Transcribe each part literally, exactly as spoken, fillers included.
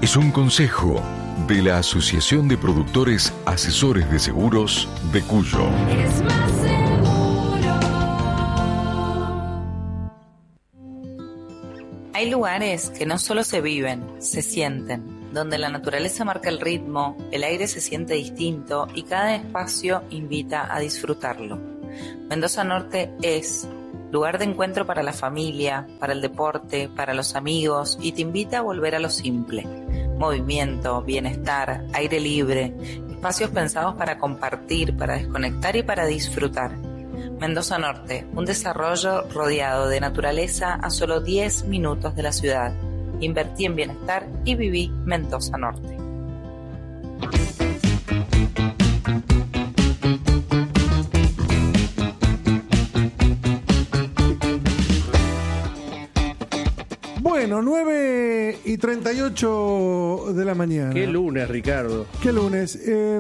es un consejo de la Asociación de Productores Asesores de Seguros de Cuyo. Es más seguro. Hay lugares que no solo se viven, se sienten, donde la naturaleza marca el ritmo, el aire se siente distinto y cada espacio invita a disfrutarlo. Mendoza Norte es lugar de encuentro para la familia, para el deporte, para los amigos y te invita a volver a lo simple. Movimiento, bienestar, aire libre, espacios pensados para compartir, para desconectar y para disfrutar. Mendoza Norte, un desarrollo rodeado de naturaleza a solo diez minutos de la ciudad. Invertí en bienestar y viví Mendoza Norte. Bueno, nueve y treinta y ocho de la mañana. Qué lunes, Ricardo. Qué lunes. Eh,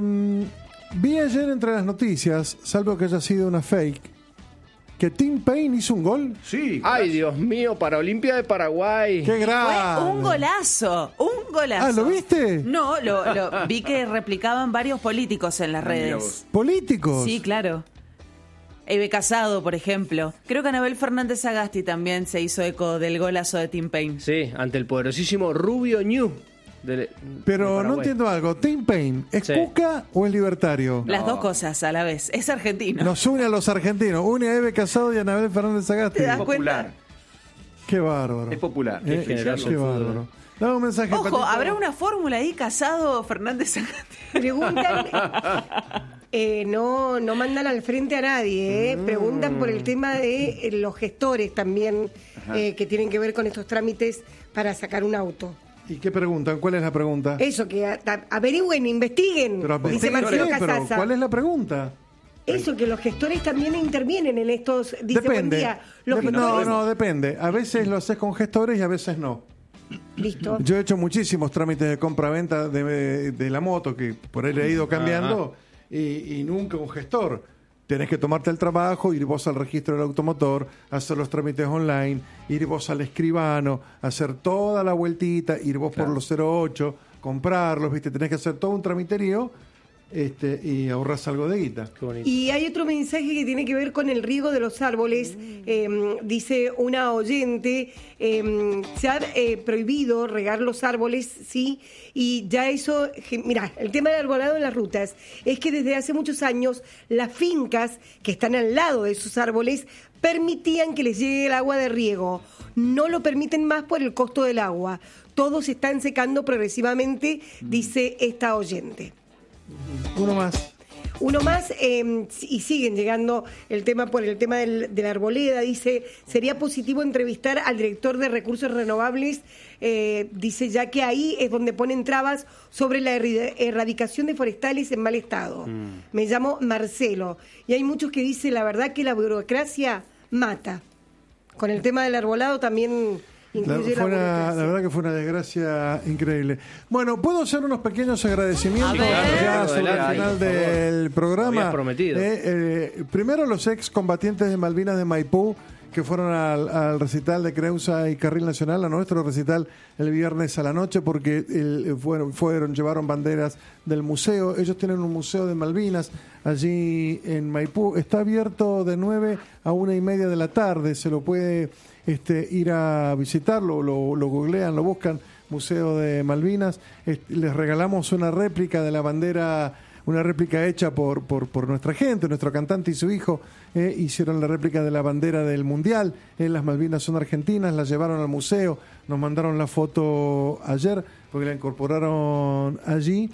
vi ayer entre las noticias, salvo que haya sido una fake, que Tim Payne hizo un gol. Sí. Ay, Dios mío, para Olimpia de Paraguay. ¡Qué grande! Fue un golazo, un golazo. Ah, ¿lo viste? No, lo, lo vi que replicaban varios políticos en las redes. ¿Políticos? Sí, claro. Eve Casado, por ejemplo. Creo que Anabel Fernández Agasti también se hizo eco del golazo de Tim Payne. Sí, ante el poderosísimo Rubio Ñu. De, Pero de no entiendo algo. ¿Tim Payne es sí. Cuca o es libertario? Las no. dos cosas a la vez. Es argentino. Nos une a los argentinos. Une a Eve Casado y a Anabel Fernández Agasti. ¿Te das popular. cuenta? Qué bárbaro. Es popular. Eh, Qué generoso. Qué bárbaro. Dame un mensaje. Ojo, Patito. ¿habrá una fórmula ahí? Casado Fernández Agasti. Preguntan, eh, no, no mandan al frente a nadie, eh. Preguntan por el tema de eh, los gestores también, eh, que tienen que ver con estos trámites para sacar un auto. ¿Y qué preguntan? ¿Cuál es la pregunta? Eso, que a, a, averigüen, investiguen, Pero, dice sí, Marcelo sí, pero Casasa. ¿cuál es la pregunta? Eso, que los gestores también intervienen en estos, dice Depende. buen día. Los Dep- no, gestores, no, depende. A veces lo haces con gestores y a veces no. listo. Yo he hecho muchísimos trámites de compra-venta de, de la moto, que por ahí le he ido cambiando, y, y nunca un gestor. Tenés que tomarte el trabajo, ir vos al registro del automotor, hacer los trámites online, ir vos al escribano, hacer toda la vueltita, ir vos claro. por los cero ocho, comprarlos, ¿viste? Tenés que hacer todo un tramiterío. Este, y ahorras algo de guita. Y hay otro mensaje que tiene que ver con el riego de los árboles. Eh, dice una oyente, eh, se ha eh, prohibido regar los árboles, sí, y ya eso, mira, el tema del arbolado en las rutas es que desde hace muchos años las fincas que están al lado de esos árboles permitían que les llegue el agua de riego. No lo permiten más por el costo del agua. Todos se están secando progresivamente, dice esta oyente. Uno más. Uno más, eh, y siguen llegando el tema por el tema del, de la arboleda. Dice, sería positivo entrevistar al director de Recursos Renovables, eh, dice, ya que ahí es donde ponen trabas sobre la erradicación de forestales en mal estado. Mm. Me llamo Marcelo. Y hay muchos que dicen, la verdad que la burocracia mata. Con el tema del arbolado también... La, fue la, una, la verdad que fue una desgracia increíble. Bueno, ¿puedo hacer unos pequeños agradecimientos ya sobre el final del programa? Prometido. Eh, eh, primero los ex combatientes de Malvinas de Maipú que fueron al, al recital de Creusa y Carril Nacional, a nuestro recital el viernes a la noche, porque el, fueron, fueron, llevaron banderas del museo. Ellos tienen un museo de Malvinas allí en Maipú. Está abierto de nueve a una y media de la tarde. Se lo puede este, ir a visitarlo, lo, lo googlean, lo buscan, Museo de Malvinas. Este, les regalamos una réplica de la bandera, una réplica hecha por, por, por nuestra gente, nuestro cantante y su hijo, eh, hicieron la réplica de la bandera del Mundial. Eh, las Malvinas son argentinas, la llevaron al museo, nos mandaron la foto ayer, porque la incorporaron allí.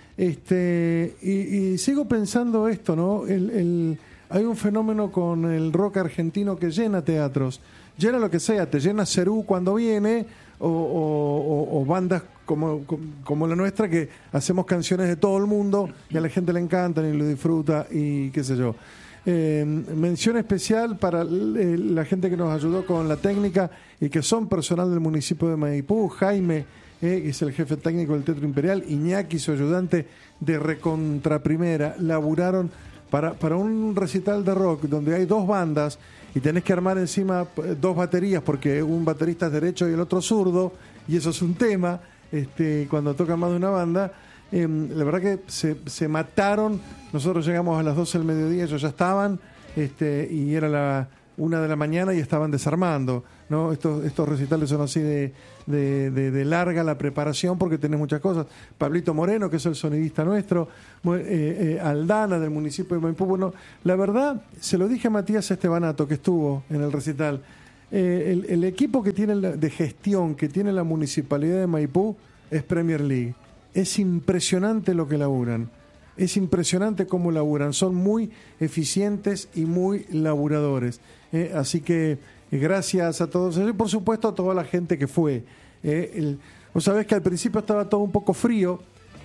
Este, y, y sigo pensando esto, ¿no? El, el, hay un fenómeno con el rock argentino que llena teatros, llena lo que sea, te llena Cerú cuando viene, o, o, o, o bandas como, como la nuestra, que hacemos canciones de todo el mundo y a la gente le encantan y lo disfruta y qué sé yo. Eh, mención especial para eh, la gente que nos ayudó con la técnica y que son personal del municipio de Maipú. Jaime, eh, que es el jefe técnico del Teatro Imperial, Iñaki, su ayudante de Recontraprimera, laburaron para, para un recital de rock donde hay dos bandas y tenés que armar encima dos baterías porque un baterista es derecho y el otro zurdo, y eso es un tema. este, cuando tocan más de una banda. Eh, la verdad que se, se mataron. Nosotros llegamos a las doce del mediodía, ellos ya estaban, este, y era la una de la mañana y estaban desarmando, ¿no? Estos, estos recitales son así de, de, de, de larga la preparación porque tenés muchas cosas. Pablito Moreno, que es el sonidista nuestro, eh, eh, Aldana del municipio de Maipú. Bueno, la verdad, se lo dije a Matías Estebanato, que estuvo en el recital. Eh, el, el equipo que tiene la, de gestión que tiene la municipalidad de Maipú es Premier League. Es impresionante lo que laburan. Es impresionante cómo laburan. Son muy eficientes y muy laburadores. Eh, así que eh, gracias a todos ellos y por supuesto a toda la gente que fue. Eh, el, vos sabés que al principio estaba todo un poco frío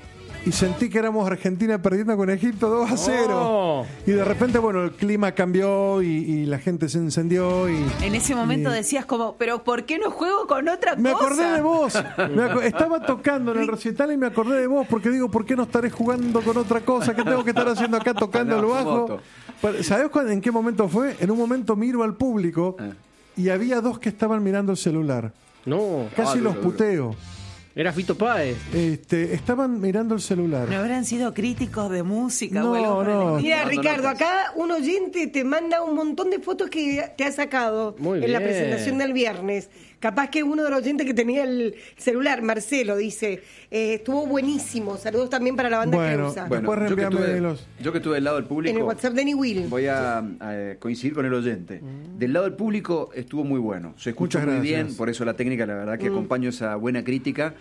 y sentí que éramos Argentina perdiendo con Egipto dos a cero. Oh. Y de repente, bueno, el clima cambió y, y la gente se encendió. Y, En ese momento y- decías como, pero ¿por qué no juego con otra Me cosa? acordé de vos. Me aco- estaba tocando en el recital y me acordé de vos porque digo, ¿por qué no estaré jugando con otra cosa? ¿Qué tengo que estar haciendo acá tocando el bajo? Moto. Pero, ¿sabés cuál- en qué momento fue? En un momento miro al público Ah. y había dos que estaban mirando el celular. No, Casi Ah, los duro, duro. puteo. era Fito Páez. Este, estaban mirando el celular. ¿No habrán sido críticos de música? No, o algo por el no. estilo? Mira, No, no, Ricardo, no. acá un oyente te manda un montón de fotos que te ha sacado Muy en la bien. presentación del viernes. Capaz que uno de los oyentes que tenía el celular, Marcelo, dice, eh, estuvo buenísimo. Saludos también para la banda Bueno, Creusa. bueno. Después yo que, reenvíame estuve, los- yo que estuve del lado del público, En el WhatsApp de Ni Will. voy a, a coincidir con el oyente. Del lado del público estuvo muy bueno, se escuchó Muchas muy gracias. bien, por eso la técnica, la verdad que acompaño esa buena crítica.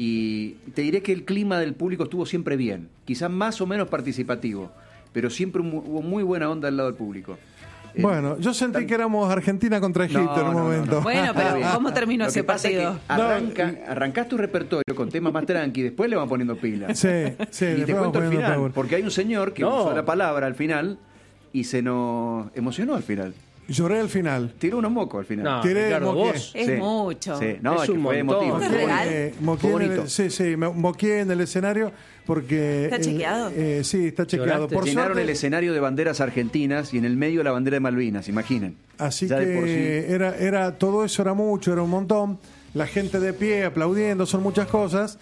Y te diré que el clima del público estuvo siempre bien, quizás más o menos participativo, pero siempre mu- hubo muy buena onda del lado del público. Eh, Bueno, yo sentí tam- que éramos Argentina contra Egipto No, en un no, no, momento. no. Bueno, pero Está bien. ¿cómo terminó Lo ese que pasa es que partido? arranca, arrancás tu repertorio con temas más tranqui, después le van poniendo pilas. Sí, sí, Y después te vamos cuento el poniendo final, power. porque hay un señor que No. usó la palabra al final y se nos emocionó al final. Lloré al final. Tiró unos mocos al final. No, Tiré Ricardo, moqué. vos. Es mucho. Sí, no, Es es, que un fue montón. emotivo. ¿Es Fue real? Eh, Fue moqué en el- bonito. sí, sí, me moqué en el escenario porque... ¿Está eh, chequeado? eh, sí, está chequeado. ¿Lloraste? Por Llenaron suerte, el escenario de banderas argentinas y en el medio la bandera de Malvinas, imaginen. Así Ya que de por sí. era, era, todo eso era mucho, era un montón. La gente de pie aplaudiendo, son muchas cosas.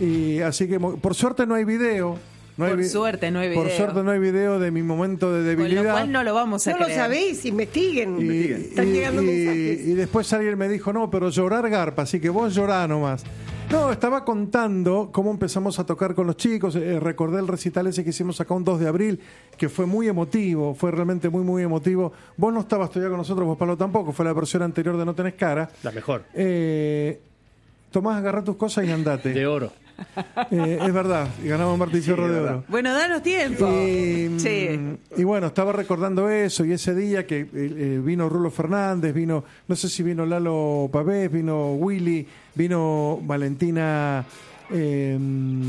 Y así que, mo- por suerte no hay video. No hay Por vi- suerte no hay Por video. suerte no hay video de mi momento de Con debilidad. lo cual no lo vamos a No lo creer. sabéis, investiguen. Y, Están y- llegando y- mensajes. y después alguien me dijo, no, pero llorar garpa, así que vos llorá nomás. No, estaba contando cómo empezamos a tocar con los chicos, eh, recordé el recital ese que hicimos acá un dos de abril, que fue muy emotivo, fue realmente muy, muy emotivo. Vos no estabas todavía con nosotros, vos Pablo tampoco, fue la versión anterior de No Tenés Cara. La mejor. Eh, Tomás, agarrá tus cosas y andate. De oro. Eh, es verdad, y ganamos Martín Fierro es de verdad. Oro. Bueno, danos tiempo. Y, Sí. y bueno, estaba recordando eso y ese día que eh, eh, vino Rulo Fernández, vino, no sé si vino Lalo Pavés, vino Willy, vino Valentina, eh,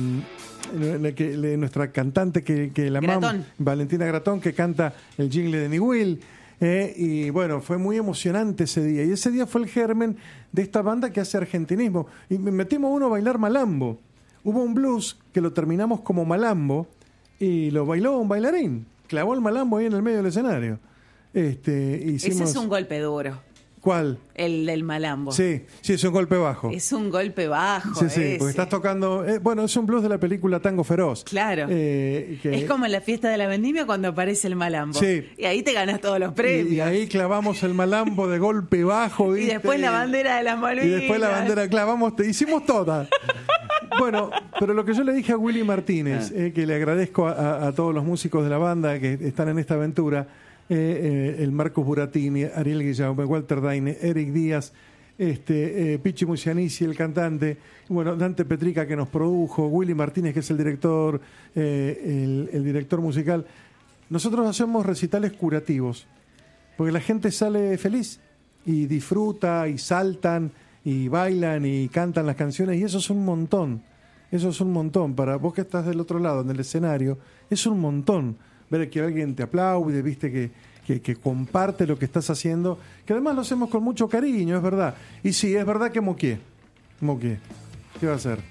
la que- le- nuestra cantante que, que la amamos, Gratón. Valentina Gratón, que canta el jingle de Ni Will. Eh, y bueno, fue muy emocionante ese día. Y ese día fue el germen de esta banda que hace argentinismo. Y me metimos uno a bailar malambo. Hubo un blues que lo terminamos como malambo y lo bailó un bailarín. Clavó el malambo ahí en el medio del escenario. Este, hicimos... Ese es un golpe duro, ¿Cuál? el del malambo. Sí, sí, es un golpe bajo. Es un golpe bajo. Sí, sí, ese. porque estás tocando... eh, bueno, es un blues de la película Tango Feroz. Claro. Eh, que- Es como en la fiesta de la vendimia cuando aparece el malambo. Sí. Y ahí te ganas todos los y, premios. y ahí clavamos el malambo de golpe bajo. Y ¿viste? después la bandera de las Malvinas. Y después la bandera clavamos, te hicimos todas. Bueno, pero lo que yo le dije a Willy Martínez, eh, que le agradezco a, a- a todos los músicos de la banda que están en esta aventura, eh, eh, el Marcos Buratini, Ariel Guillaume, Walter Daine, Eric Díaz, este, eh, Pichi Musianici, el cantante, bueno, Dante Petrica que nos produjo, Willy Martínez que es el director, eh, el, el director musical. Nosotros hacemos recitales curativos, porque la gente sale feliz y disfruta y saltan y bailan y cantan las canciones y eso es un montón. Eso es un montón. Para vos que estás del otro lado, en el escenario, es un montón. Ver que alguien te aplaude, viste que, que, que comparte lo que estás haciendo, que además lo hacemos con mucho cariño, es verdad. Y sí, es verdad que moqué. Moqué. ¿Qué va a hacer?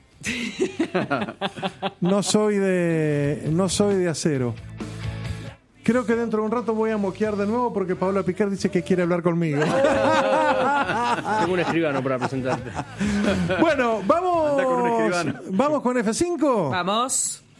No soy de, no soy de acero. Creo que dentro de un rato voy a moquear de nuevo porque Paola Picar dice que quiere hablar conmigo. Tengo un escribano para presentarte. Bueno, Anda con Iván. ¿Vamos con F cinco? Vamos.